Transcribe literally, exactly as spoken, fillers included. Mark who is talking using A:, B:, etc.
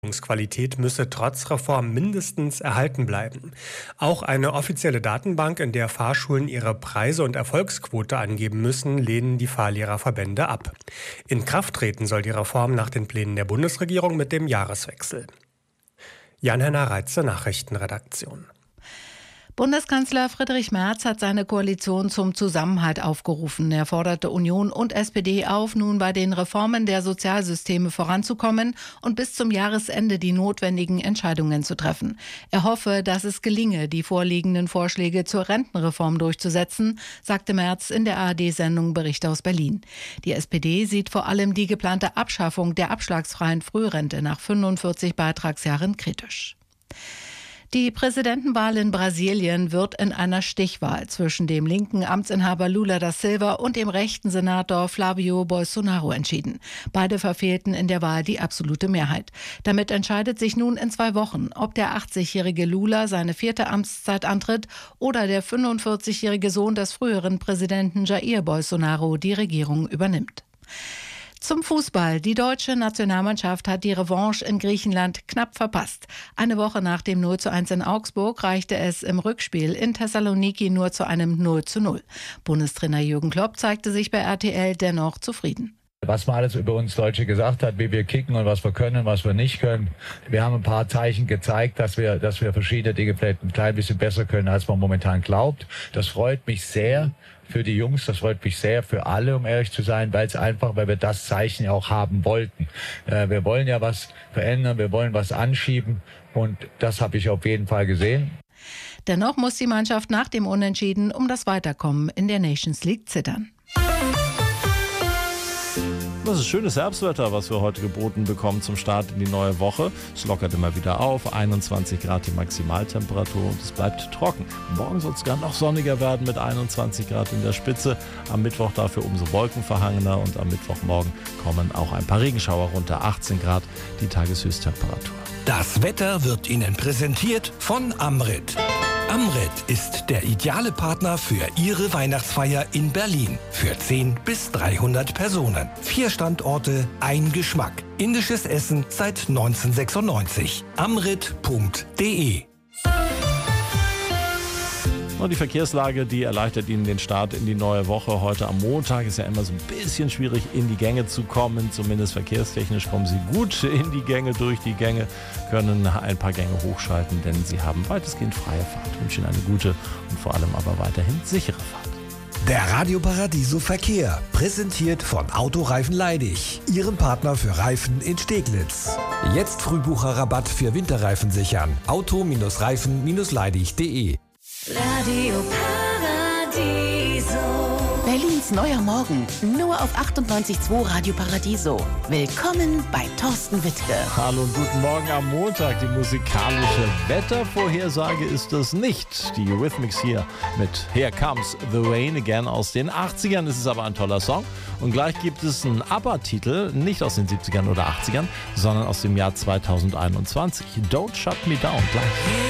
A: Qualität müsse trotz Reform mindestens erhalten bleiben. Auch eine offizielle Datenbank, in der Fahrschulen ihre Preise und Erfolgsquote angeben müssen, lehnen die Fahrlehrerverbände ab. In Kraft treten soll die Reform nach den Plänen der Bundesregierung mit dem Jahreswechsel. Jan-Henner Reitze, Nachrichtenredaktion.
B: Bundeskanzler Friedrich Merz hat seine Koalition zum Zusammenhalt aufgerufen. Er forderte Union und S P D auf, nun bei den Reformen der Sozialsysteme voranzukommen und bis zum Jahresende die notwendigen Entscheidungen zu treffen. Er hoffe, dass es gelinge, die vorliegenden Vorschläge zur Rentenreform durchzusetzen, sagte Merz in der A R D-Sendung Bericht aus Berlin. Die S P D sieht vor allem die geplante Abschaffung der abschlagsfreien Frührente nach fünfundvierzig Beitragsjahren kritisch. Die Präsidentenwahl in Brasilien wird in einer Stichwahl zwischen dem linken Amtsinhaber Lula da Silva und dem rechten Senator Flávio Bolsonaro entschieden. Beide verfehlten in der Wahl die absolute Mehrheit. Damit entscheidet sich nun in zwei Wochen, ob der achtzigjährige Lula seine vierte Amtszeit antritt oder der fünfundvierzigjährige Sohn des früheren Präsidenten Jair Bolsonaro die Regierung übernimmt. Zum Fußball. Die deutsche Nationalmannschaft hat die Revanche in Griechenland knapp verpasst. Eine Woche nach dem null zu eins in Augsburg reichte es im Rückspiel in Thessaloniki nur zu einem null zu null. Bundestrainer Jürgen Klopp zeigte sich bei R T L dennoch zufrieden.
C: Was man alles über uns Deutsche gesagt hat, wie wir kicken und was wir können, was wir nicht können. Wir haben ein paar Zeichen gezeigt, dass wir, dass wir verschiedene Dinge vielleicht ein klein bisschen besser können, als man momentan glaubt. Das freut mich sehr für die Jungs, das freut mich sehr für alle, um ehrlich zu sein, weil es einfach, weil wir das Zeichen ja auch haben wollten. Äh, wir wollen ja was verändern, wir wollen was anschieben und das habe ich auf jeden Fall gesehen.
B: Dennoch muss die Mannschaft nach dem Unentschieden um das Weiterkommen in der Nations League zittern.
D: Das ist schönes Herbstwetter, was wir heute geboten bekommen zum Start in die neue Woche. Es lockert immer wieder auf, einundzwanzig Grad die Maximaltemperatur und es bleibt trocken. Morgen soll es gar noch sonniger werden mit einundzwanzig Grad in der Spitze. Am Mittwoch dafür umso wolkenverhangener und am Mittwochmorgen kommen auch ein paar Regenschauer runter. achtzehn Grad die Tageshöchsttemperatur.
E: Das Wetter wird Ihnen präsentiert von Amrit. Amrit ist der ideale Partner für Ihre Weihnachtsfeier in Berlin. Für zehn bis dreihundert Personen. Vier Standorte, ein Geschmack. Indisches Essen seit neunzehnhundertsechsundneunzig. amrit punkt de.
D: Und die Verkehrslage, die erleichtert Ihnen den Start in die neue Woche. Heute am Montag ist ja immer so ein bisschen schwierig, in die Gänge zu kommen. Zumindest verkehrstechnisch kommen Sie gut in die Gänge, durch die Gänge, können ein paar Gänge hochschalten, denn Sie haben weitestgehend freie Fahrt. Ich wünsche Ihnen eine gute und vor allem aber weiterhin sichere Fahrt.
E: Der Radio Paradiso Verkehr, präsentiert von Autoreifen Leidig, Ihrem Partner für Reifen in Steglitz. Jetzt Frühbucherrabatt für Winterreifen sichern. auto Reifen Leidig punkt de.
F: Radio Paradiso.
G: Berlins neuer Morgen, nur auf achtundneunzig Komma zwei Radio Paradiso. Willkommen bei Thorsten Wittke.
D: Hallo und guten Morgen am Montag. Die musikalische Wettervorhersage ist das nicht. Die Eurythmics hier mit Here Comes the Rain Again aus den achtzigern. Es ist aber ein toller Song. Und gleich gibt es einen ABBA-Titel, nicht aus den siebzigern oder achtzigern, sondern aus dem Jahr zweitausendeinundzwanzig. Don't Shut Me Down. Gleich.